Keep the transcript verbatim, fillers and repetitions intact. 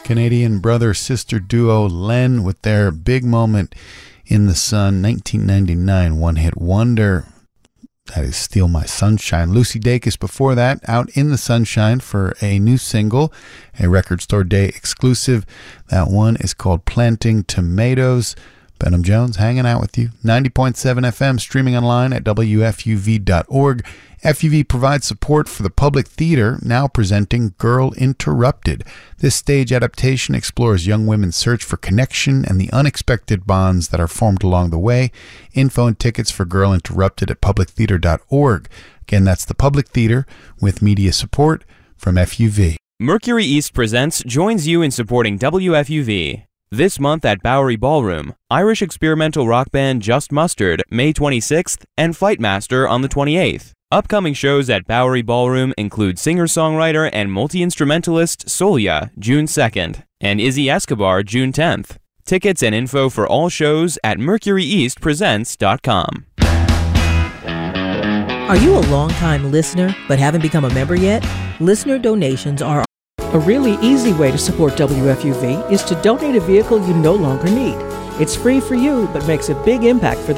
Canadian brother-sister duo Len with their big moment in the Sun, nineteen ninety-nine one-hit wonder. That is Steal My Sunshine. Lucy Dacus before that, Out in the Sunshine for a new single, a Record Store Day exclusive. That one is called Planting Tomatoes. Benham Jones hanging out with you. ninety point seven F M, streaming online at W F U V dot org. F U V provides support for the Public Theater, now presenting Girl Interrupted. This stage adaptation explores young women's search for connection and the unexpected bonds that are formed along the way. Info and tickets for Girl Interrupted at public theater dot org. Again, that's the Public Theater with media support from F U V. Mercury East Presents joins you in supporting W F U V. This month at Bowery Ballroom, Irish experimental rock band Just Mustard, May twenty-sixth, and Fightmaster on the twenty-eighth. Upcoming shows at Bowery Ballroom include singer-songwriter and multi-instrumentalist Solia, June second, and Izzy Escobar, June tenth. Tickets and info for all shows at mercury east presents dot com. Are you a long-time listener but haven't become a member yet? Listener donations are a really easy way to support W F U V is to donate a vehicle you no longer need. It's free for you, but makes a big impact for the